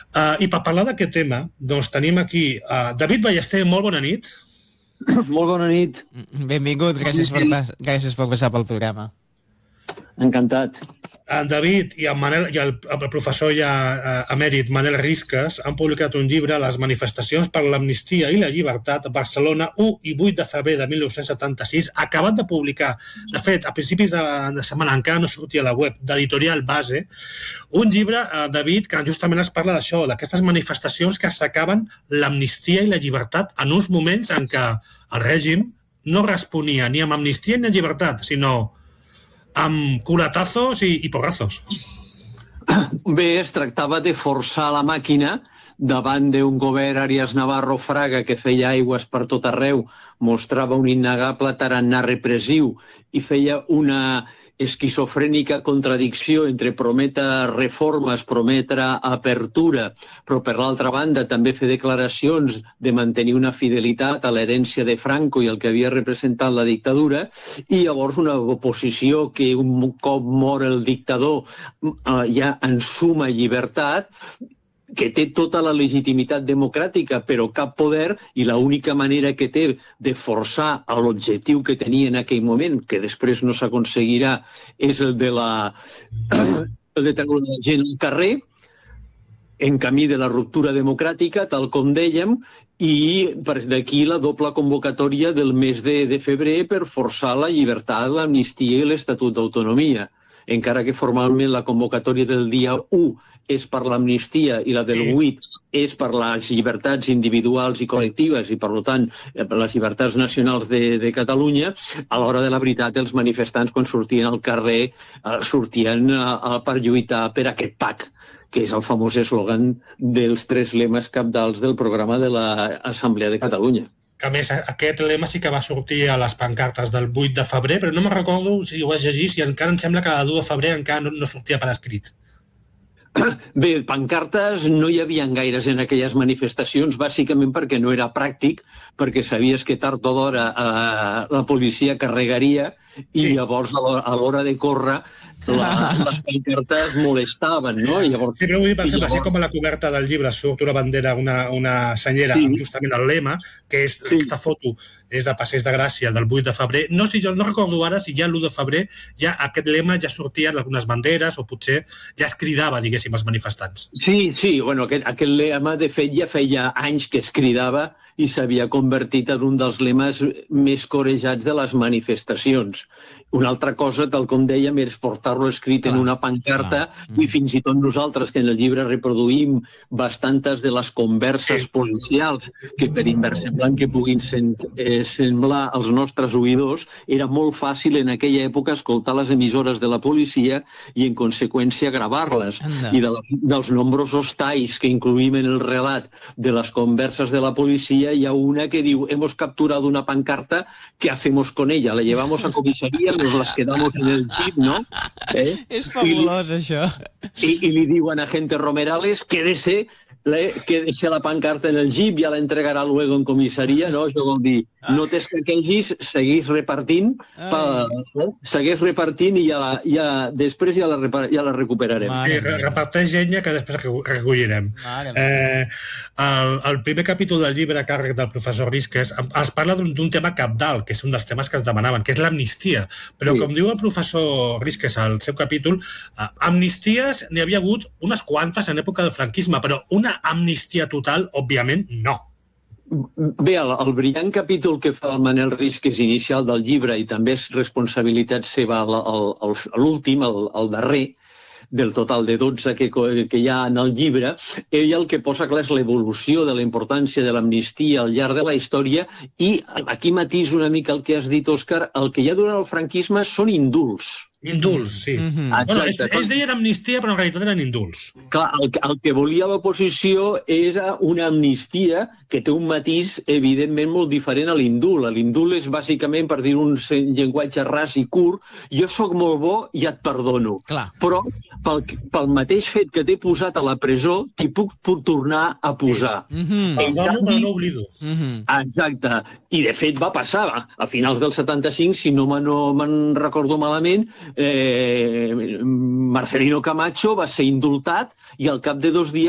I per parlar d'aquest tema, doncs tenim aquí David Ballester, molt bona nit. Molt bona nit. Benvingut, gràcies per passar pel programa. Encantat. En David i el professor emèrit Manel Risques han publicat un llibre, Les manifestacions per l'amnistia i la llibertat, Barcelona, 1 i 8 de febrer de 1976, acabat de publicar, de fet, a principis de setmana, encara no sortia a la web, d'Editorial Base, un llibre, David, que justament es parla d'això, d'aquestes manifestacions que assecaven l'amnistia i la llibertat en uns moments en què el règim no responia ni amb amnistia ni amb llibertat, sinó amb culatazos i porrazos. Bé, es tractava de forçar la màquina davant d'un govern Arias Navarro Fraga que feia aigües per tot arreu, mostrava un innegable tarannà repressiu i feia una esquizofrènica contradicció entre prometre reformes, prometre apertura, però per l'altra banda també fer declaracions de mantenir una fidelitat a l'herència de Franco i el que havia representat la dictadura, i llavors una oposició que un cop mor el dictador ja en suma llibertat, que té tota la legitimitat democràtica però cap poder, i l'única manera que té de forçar a l'objectiu que tenia en aquell moment, que després no s'aconseguirà, és el de treure la gent al carrer en camí de la ruptura democràtica, tal com dèiem, i d'aquí la doble convocatòria del mes de febrer per forçar la llibertat, l'amnistia i l'Estatut d'Autonomia. Encara que formalment la convocatòria del dia 1 és per l'amnistia i la del 8 és per les llibertats individuals i col·lectives i, per tant, per les llibertats nacionals de Catalunya, a l'hora de la veritat els manifestants, quan sortien al carrer, sortien per lluitar per aquest PAC, que és el famós eslògan dels 3 lemes cabdals del programa de l'Assemblea de Catalunya. A més, aquest lema sí que va sortir a les pancartes del 8 de febrer, però no me'n recordo si ho vaig llegir, si encara em sembla que el 2 de febrer encara no sortia per escrit. Bé, pancartes no hi havia gaires en aquelles manifestacions, bàsicament perquè no era pràctic, perquè sabies que tard o d'hora la policia carregaria i llavors a l'hora de córrer les pancartes molestaven, no? Sí, però vull dir, per exemple, així com a la coberta del llibre surt una bandera, una senyera amb justament el lema, que és aquesta foto és de Passeig de Gràcia del 8 de febrer. No recordo ara si ja l'1 de febrer ja aquest lema ja sortia en algunes banderes o potser ja es cridava, diguéssim, als manifestants. Sí, bueno, aquest lema de fet ja feia anys que es cridava i s'havia convertit en un dels lemes més corejats de les manifestacions. Una altra cosa, tal com dèiem, és portar-lo escrit en una pancarta i fins i tot nosaltres, que en el llibre reproduïm bastantes de les converses policials que per inversemblant que puguin semblar als nostres oïdors, era molt fàcil en aquella època escoltar les emissores de la policia i en conseqüència gravar-les. I dels nombrosos talls que incluïm en el relat de les converses de la policia hi ha una que diu: hemos capturado una pancarta, ¿qué hacemos con ella? La llevamos a comisaría, nos las quedamos en el jeep, ¿no? És fabulós, això. I li diuen a Agente Romerales: quédese la pancarta en el jeep, ja la entregarà luego en comissaria, no? Això vol dir, no t'escaquegis, segueix repartint i després ja la recuperarem. Reparteix llenya que després recollirem. El primer capítol del llibre a càrrec del professor Risques es parla d'un tema cabdal, que és un dels temes que es demanaven, que és l'amnistia. Però com diu el professor Risques al seu capítol, amnisties n'hi havia hagut unes quantes en època del franquisme, però una amnistia total, òbviament, no. Bé, el brillant capítol que fa el Manel Risques inicial del llibre, i també és responsabilitat seva l'últim, el darrer, del total de 12 que hi ha en el llibre, ell el que posa clar és l'evolució de la importància de l'amnistia al llarg de la història, i aquí matís una mica el que has dit, Òscar, el que hi ha durant el franquisme són indults. Indults, sí. Bueno, ells deien amnistia, però en realitat eren indults. Clar, el que volia l'oposició és una amnistia que té un matís, evidentment, molt diferent a l'indult. L'indult és, bàsicament, per dir un llenguatge ras i curt, jo sóc molt bo i et perdono. Però, pel mateix fet que t'he posat a la presó, t'hi puc tornar a posar. Perdono, però no oblido. Exacte. I, de fet, va passar. A finals del 75, si no me'n recordo malament, Marcelino Camacho va ser indultat i al cap de 2 dies